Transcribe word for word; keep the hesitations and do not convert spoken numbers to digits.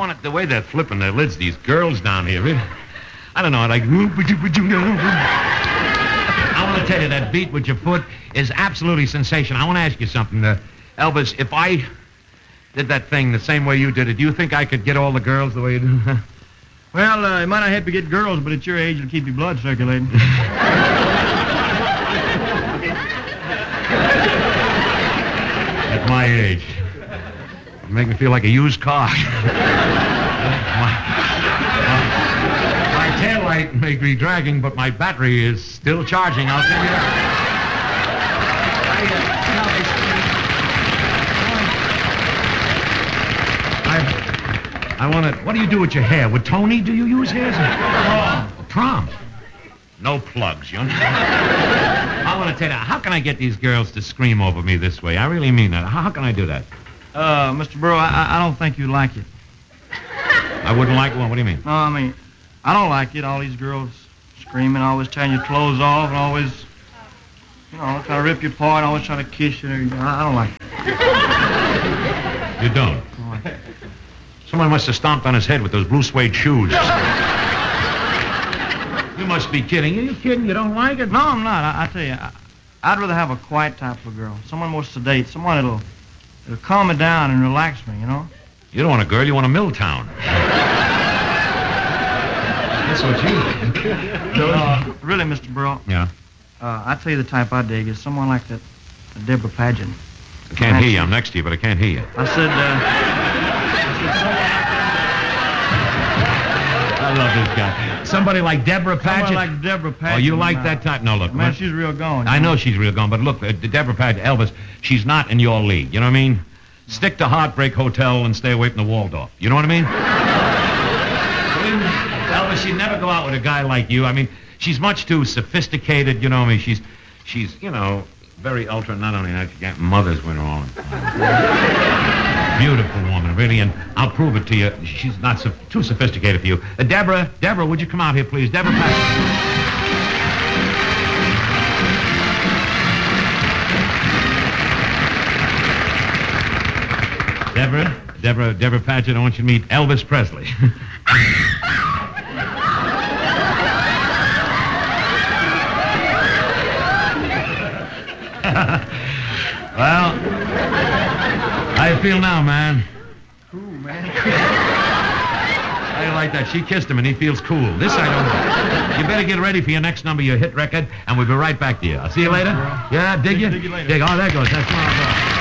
want it the way they're flipping their lids, these girls down here. Really. I don't know, like... I want to tell you, that beat with your foot is absolutely sensational. I want to ask you something. Uh, Elvis, if I did that thing the same way you did it, do you think I could get all the girls the way you do? Well, uh, you might not have to get girls, but at your age, it'll keep your blood circulating. At my age. It'll make me feel like a used car. my, my, my taillight may be dragging, but my battery is still charging, I'll tell you that. I, I want to... What do you do with your hair? With Tony, do you use hairs? Prom. Prom. No plugs, you know? I want to tell you, how can I get these girls to scream over me this way? I really mean that. How, how can I do that? Uh, Mister Burrow, I, I don't think you'd like it. I wouldn't like one? What do you mean? No, I mean, I don't like it. All these girls screaming, always tearing your clothes off, and always, you know, trying to rip you apart, always trying to kiss you. I, I don't like it. You don't? No. Someone must have stomped on his head with those blue suede shoes. You must be kidding. Are you kidding? You don't like it? No, I'm not. I, I tell you, I, I'd rather have a quiet type of girl. Someone more sedate. Someone that'll, that'll calm me down and relax me, you know? You don't want a girl. You want a Milltown. That's what you want. uh, really, Mister Burrow. Yeah? Uh, I tell you the type I dig is someone like that, that Deborah Paget. I can't hear you. I'm next to you, but I can't hear you. I said, uh... I love this guy. Somebody like Deborah Paget? Someone like Deborah Paget. Oh, you like that type? No, look. Man, look. she's real gone. I know she's real gone, but look, uh, Deborah Paget, Elvis, she's not in your league. You know what I mean? Stick to Heartbreak Hotel and stay away from the Waldorf. You know what I mean? Elvis, she'd never go out with a guy like you. I mean, she's much too sophisticated, you know. I mean, she's, she's, you know, very ultra. Not only that, she got mothers with her on. Beautiful woman, really, and I'll prove it to you. She's not so, too sophisticated for you. Uh, Deborah, Deborah, would you come out here, please? Deborah Paget. Deborah, Deborah, Deborah Paget, I want you to meet Elvis Presley. Well, how you feel now, man? Cool, man. How you like that? She kissed him and he feels cool. This I don't know. You better get ready for your next number, your hit record, and we'll be right back to you. I'll see you later. Yeah, dig you? Dig you later. Dig. Oh, there goes. That's my